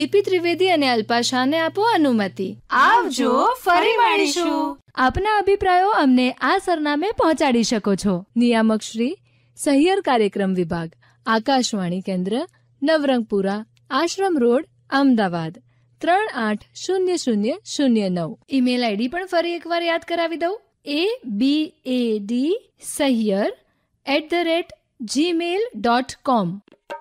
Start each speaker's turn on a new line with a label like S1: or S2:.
S1: PP Trivedi અને અલ્પા શાહને આપો અનુમતિ.
S2: આવજો, ફરી મળીશું.
S1: આપના અભિપ્રાયો અમને આ સરનામે પહોંચાડી શકો છો. નિયામક શ્રી, સહિયર કાર્યક્રમ વિભાગ, આકાશવાણી કેન્દ્ર, નવરંગપુરા, આશ્રમ રોડ, અમદાવાદ 380009. ઈમેલ આઈડી પણ ફરી એકવાર યાદ કરાવી દઉં. ABAD Sahyar@gmail.com.